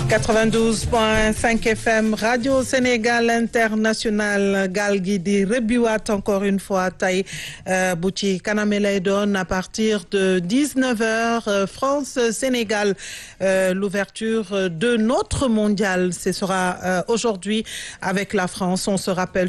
92.5 FM Radio Sénégal International gaal gi di rëbbiwaat encore une fois tey bu ci kaname lay doon à partir de 19h France Sénégal l'ouverture de notre mondial ce sera aujourd'hui avec la France on se rappelle